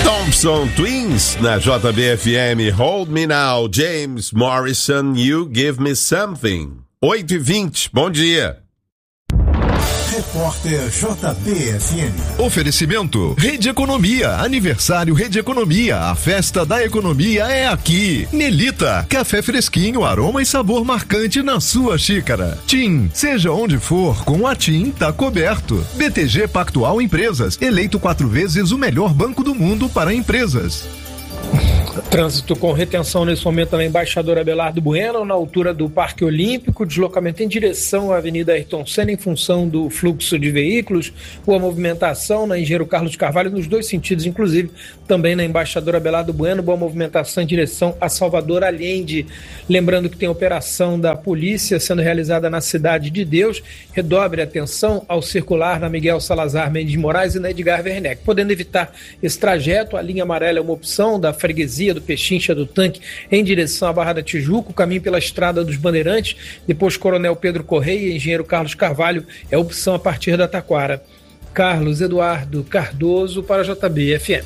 Thompson Twins na JBFM. Hold Me Now, James Morrison, You Give Me Something. 8h20, bom dia. Repórter JBFM. Oferecimento Rede Economia, aniversário Rede Economia, a festa da economia é aqui. Melita, café fresquinho, aroma e sabor marcante na sua xícara. TIM, seja onde for, com a TIM tá coberto. BTG Pactual Empresas, eleito 4 vezes o melhor banco do mundo para empresas. Trânsito com retenção nesse momento na Embaixador Abelardo Bueno, na altura do Parque Olímpico, deslocamento em direção à Avenida Ayrton Senna em função do fluxo de veículos, boa movimentação na Engenheiro Carlos Carvalho nos dois sentidos, inclusive também na Embaixador Abelardo Bueno, boa movimentação em direção a Salvador Allende. Lembrando que tem operação da polícia sendo realizada na Cidade de Deus, redobre a atenção ao circular na Miguel Salazar Mendes de Moraes e na Edgar Werneck. Podendo evitar esse trajeto, a linha amarela é uma opção da freguesia do Pechincha do Tanque em direção à Barra da Tijuca, o caminho pela Estrada dos Bandeirantes, depois Coronel Pedro Correia e Engenheiro Carlos Carvalho é opção a partir da Taquara. Carlos Eduardo Cardoso para a JBFM.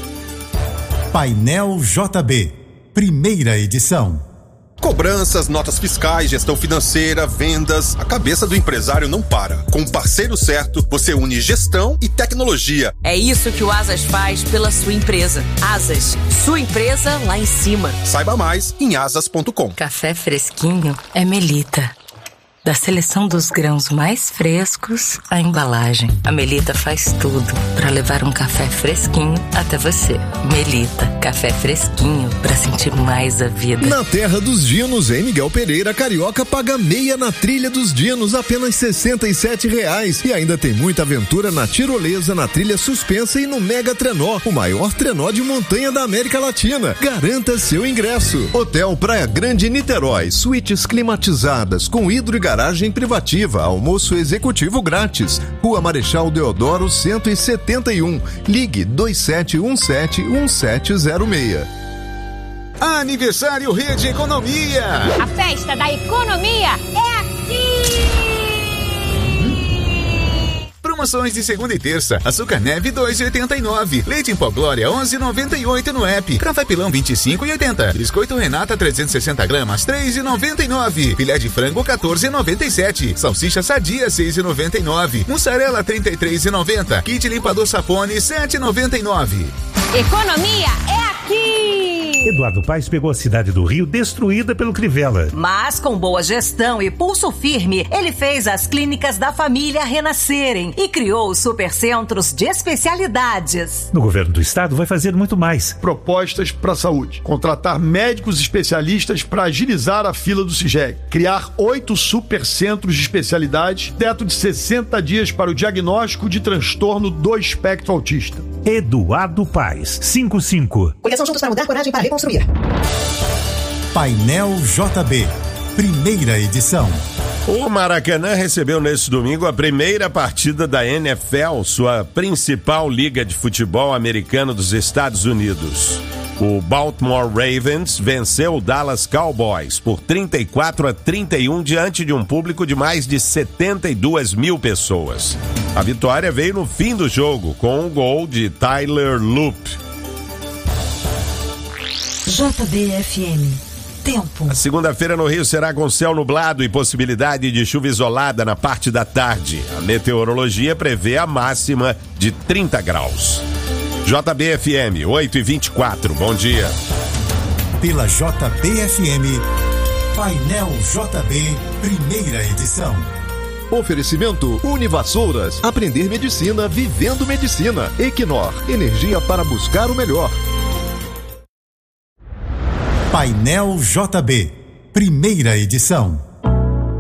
Painel JB, primeira edição. Cobranças, notas fiscais, gestão financeira, vendas, a cabeça do empresário não para. Com o parceiro certo, você une gestão e tecnologia. É isso que o Asas faz pela sua empresa. Asas, sua empresa lá em cima. Saiba mais em asas.com. Café fresquinho é Melita. Da seleção dos grãos mais frescos à embalagem, a Melita faz tudo para levar um café fresquinho até você. Melita, café fresquinho para sentir mais a vida. Na Terra dos Dinos, em Miguel Pereira, carioca paga meia na Trilha dos Dinos, apenas R$ 67,00. E ainda tem muita aventura na tirolesa, na trilha suspensa e no Mega Trenó, o maior trenó de montanha da América Latina. Garanta seu ingresso. Hotel Praia Grande Niterói, suítes climatizadas com hidro e garagem privativa, almoço executivo grátis. Rua Marechal Deodoro 171. Ligue 2717-1706. Aniversário Rede Economia. A festa da economia é aqui. Promoções de segunda e terça. Açúcar neve 2,89. Leite em pó Glória 11,98 no app. Café Pilão 25,80. Biscoito Renata 360 gramas 3,99. Filé de frango 14,97. Salsicha Sadia 6,99. Mussarela 33,90. Kit limpador Sapone 7,99. Economia é aqui. Eduardo Paes pegou a cidade do Rio destruída pelo Crivella. Mas com boa gestão e pulso firme, ele fez as clínicas da família renascerem e criou os supercentros de especialidades. No governo do estado vai fazer muito mais. Propostas para a saúde. Contratar médicos especialistas para agilizar a fila do CIGEG. Criar 8 supercentros de especialidades. Teto de 60 dias para o diagnóstico de transtorno do espectro autista. Eduardo Paes, 55. Conheçam juntos para mudar, coragem para reconstruir. Painel JB, primeira edição. O Maracanã recebeu neste domingo a primeira partida da NFL, sua principal liga de futebol americano dos Estados Unidos. O Baltimore Ravens venceu o Dallas Cowboys por 34-31 diante de um público de mais de 72 mil pessoas. A vitória veio no fim do jogo com um gol de Tyler Loop. JBFM. Tempo. A segunda-feira no Rio será com céu nublado e possibilidade de chuva isolada na parte da tarde. A meteorologia prevê a máxima de 30 graus. JBFM, 8h24, bom dia. Pela JBFM, Painel JB, primeira edição. Oferecimento Univassouras, aprender medicina vivendo medicina. Equinor, energia para buscar o melhor. Painel JB, primeira edição.